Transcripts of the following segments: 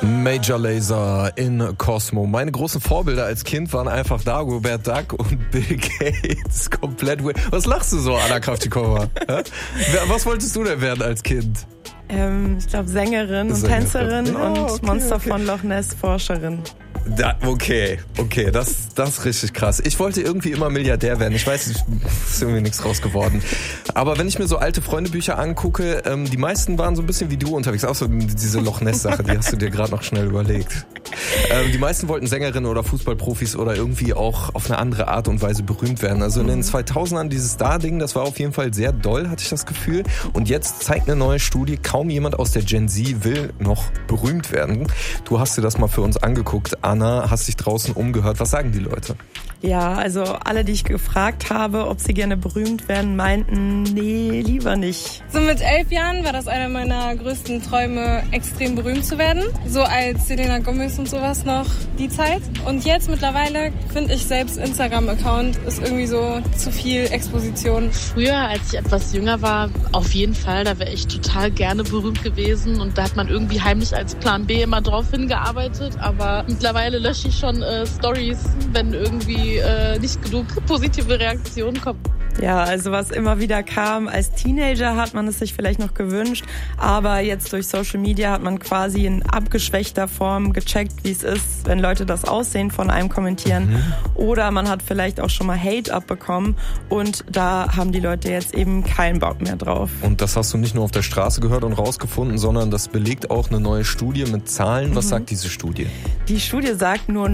Major Lazer in Cosmo. Meine großen Vorbilder als Kind waren einfach Dagobert Duck und Bill Gates. Komplett weird. Was lachst du so, Anna Kravchikova? Was wolltest du denn werden als Kind? Ich glaube Sängerin und Tänzerin und Monster von Loch Ness Forscherin. Okay, das ist richtig krass. Ich wollte irgendwie immer Milliardär werden. Ich weiß, ist irgendwie nichts raus geworden. Aber wenn ich mir so alte Freundebücher angucke, die meisten waren so ein bisschen wie du unterwegs. Auch so diese Loch Ness-Sache, die hast du dir gerade noch schnell überlegt. Die meisten wollten Sängerinnen oder Fußballprofis oder irgendwie auch auf eine andere Art und Weise berühmt werden. Also in den 2000ern dieses Star-Ding, das war auf jeden Fall sehr doll, hatte ich das Gefühl. Und jetzt zeigt eine neue Studie, kaum jemand aus der Gen Z will noch berühmt werden. Du hast dir das mal für uns angeguckt, Anna, hast dich draußen umgehört. Was sagen die Leute? Ja, also alle, die ich gefragt habe, ob sie gerne berühmt werden, meinten, nee, lieber nicht. So mit 11 Jahren war das einer meiner größten Träume, extrem berühmt zu werden. So als Selena Gomez und sowas noch die Zeit. Und jetzt mittlerweile finde ich selbst Instagram-Account ist irgendwie so zu viel Exposition. Früher, als ich etwas jünger war, auf jeden Fall, da wäre ich total gerne berühmt gewesen. Und da hat man irgendwie heimlich als Plan B immer drauf hingearbeitet. Aber mittlerweile lösche ich schon Stories, wenn irgendwie nicht genug positive Reaktionen kommen. Ja, also was immer wieder kam, als Teenager hat man es sich vielleicht noch gewünscht, aber jetzt durch Social Media hat man quasi in abgeschwächter Form gecheckt, wie es ist, wenn Leute das Aussehen von einem kommentieren. Oder man hat vielleicht auch schon mal Hate abbekommen und da haben die Leute jetzt eben keinen Bock mehr drauf. Und das hast du nicht nur auf der Straße gehört und rausgefunden, sondern das belegt auch eine neue Studie mit Zahlen. Was sagt diese Studie? Die Studie sagt, nur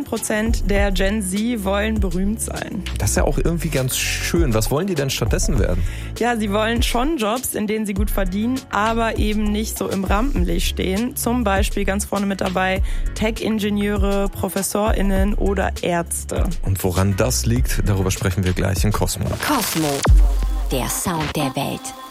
9% der Gen Z wollen berühmt sein. Das ist ja auch irgendwie ganz schön. Was wollen die denn stattdessen werden? Ja, sie wollen schon Jobs, in denen sie gut verdienen, aber eben nicht so im Rampenlicht stehen. Zum Beispiel ganz vorne mit dabei Tech-Ingenieure, ProfessorInnen oder Ärzte. Und woran das liegt, darüber sprechen wir gleich in Cosmo. Cosmo, der Sound der Welt.